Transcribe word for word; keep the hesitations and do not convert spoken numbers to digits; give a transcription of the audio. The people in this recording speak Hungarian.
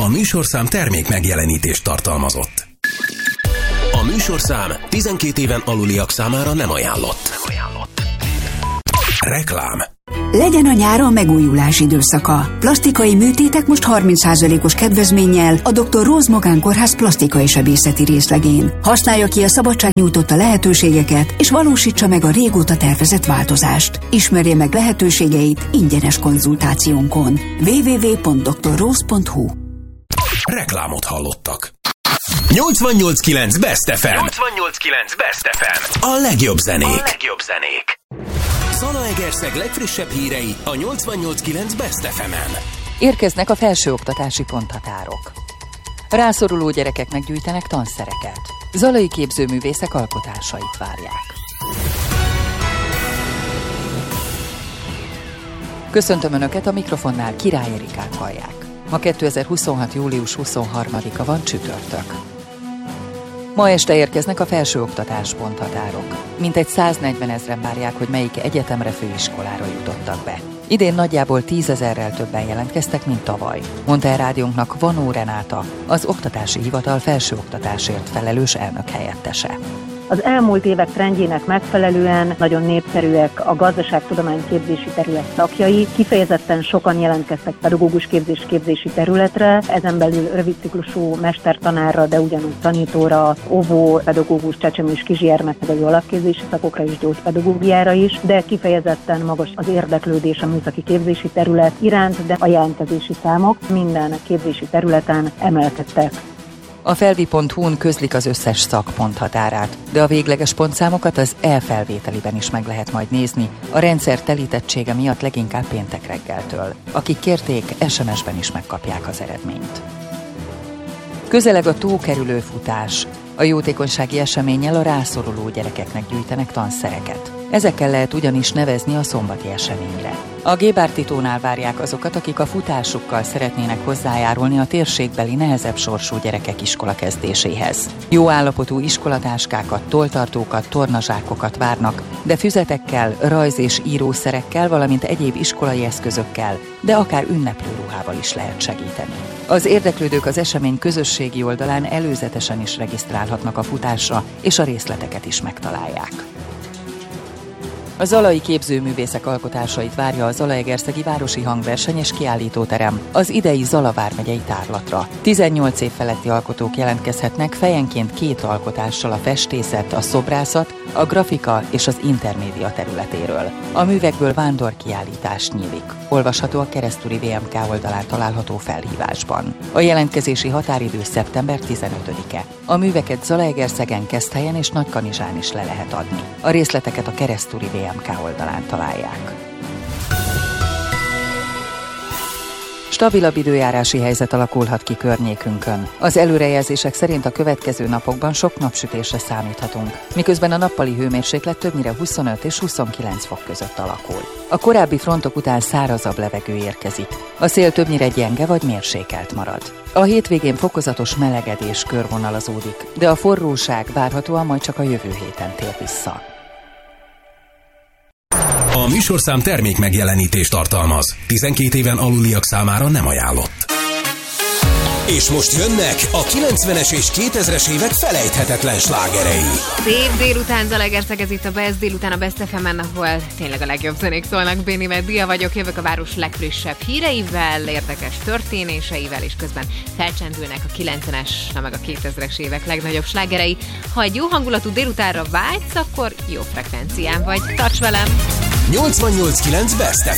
A műsorszám termék megjelenítést tartalmazott. A műsorszám tizenkét éven aluliak számára nem ajánlott. Nem ajánlott. Reklám. Legyen a nyáron megújulás időszaka. Plastikai műtétek most harminc százalékos kedvezménnyel a doktor Rose Magán Kórház plastikai sebészeti részlegén. Használja ki a szabadság nyújtotta lehetőségeket, és valósítsa meg a régóta tervezett változást. Ismerje meg lehetőségeit ingyenes konzultációnkon. double-u double-u double-u pont doktor rose pont hu. Reklámot hallottak. nyolcvannyolc kilenc Best ef em. nyolcvannyolc kilenc Best ef em. A legjobb zenék. A legjobb zenék. Zalaegerszeg legfrissebb hírei a nyolcvannyolc kilenc Best ef emen. Érkeznek a felsőoktatási ponthatárok. Rászoruló gyerekeknek gyűjtenek tanszereket. Zalai képzőművészek alkotásait várják. Köszöntöm Önöket, a mikrofonnál Király Erikát hallják. Ma kétezer-huszonhat. július huszonharmadika van, csütörtök. Ma este érkeznek a felsőoktatás ponthatárok. Mintegy száznegyvenezren várják, hogy melyik egyetemre, főiskolára jutottak be. Idén nagyjából tízezerrel többen jelentkeztek, mint tavaly, mondta el rádiónknak Vanó Renáta, az Oktatási Hivatal felsőoktatásért felelős elnök helyettese. Az elmúlt évek trendjének megfelelően nagyon népszerűek a gazdaságtudomány képzési terület szakjai, kifejezetten sokan jelentkeztek pedagógus képzés képzési területre, ezen belül rövidciklusú mestertanárra, de ugyanúgy tanítóra, óvó, pedagógus, csecsemő és kisgyermeknevelő alapképzési szakokra és gyógypedagógiára is, de kifejezetten magas az érdeklődés a műszaki képzési terület iránt, de a jelentkezési számok minden képzési területen emelkedtek. A felvi pont hu-n közlik az összes szak ponthatárát, de a végleges pontszámokat az e-felvételiben is meg lehet majd nézni, a rendszer telítettsége miatt leginkább péntek reggeltől. Akik kérték, es em es-ben is megkapják az eredményt. Közeleg a tókerülő futás. A jótékonysági eseménnyel a rászoruló gyerekeknek gyűjtenek tanszereket. Ezekkel lehet ugyanis nevezni a szombati eseményre. A Gébártitónál várják azokat, akik a futásukkal szeretnének hozzájárulni a térségbeli nehezebb sorsú gyerekek iskola kezdéséhez. Jó állapotú iskolatáskákat, tolltartókat, tornazsákokat várnak, de füzetekkel, rajz- és írószerekkel, valamint egyéb iskolai eszközökkel, de akár ünneplő ruhával is lehet segíteni. Az érdeklődők az esemény közösségi oldalán előzetesen is regisztrálhatnak a futásra, és a részleteket is megtalálják. A zalai képzőművészek alkotásait várja a Zalaegerszegi Városi Hangverseny és Kiállítóterem az idei Zala vármegyei tárlatra. tizennyolc év feletti alkotók jelentkezhetnek fejenként két alkotással a festészet, a szobrászat, a grafika és az intermédia területéről. A művekből vándorkiállítás nyílik. Olvasható a Keresztúri vé em ká oldalán található felhívásban. A jelentkezési határidő szeptember tizenötödike. A műveket Zalaegerszegen, Keszthelyen és Nagykanizsán is le lehet adni. A részleteket a Keresztúri vé em ká oldalán találják. Stabilabb időjárási helyzet alakulhat ki környékünkön. Az előrejelzések szerint a következő napokban sok napsütésre számíthatunk, miközben a nappali hőmérséklet többnyire huszonöt és huszonkilenc fok között alakul. A korábbi frontok után szárazabb levegő érkezik. A szél többnyire gyenge vagy mérsékelt marad. A hétvégén fokozatos melegedés körvonalazódik, de a forróság várhatóan majd csak a jövő héten tér vissza. A műsorszám termék megjelenítést tartalmaz. tizenkét éven aluliak számára nem ajánlott. És most jönnek a kilencvenes és kétezres évek felejthetetlen slágerei. Szép délután, Zalaegerszeg, ez itt a Best délután a Best ef emen, ahol tényleg a legjobb zenék szólnak. Béni Meddia vagyok, jövök a város legfrissebb híreivel, érdekes történéseivel, és közben felcsendülnek a kilencvenes, na meg a kétezres évek legnagyobb slágerei. Ha egy jó hangulatú délutánra vágysz, akkor jó frekvencián vagy. Tarts velem! nyolcvannyolc kilenc Best ef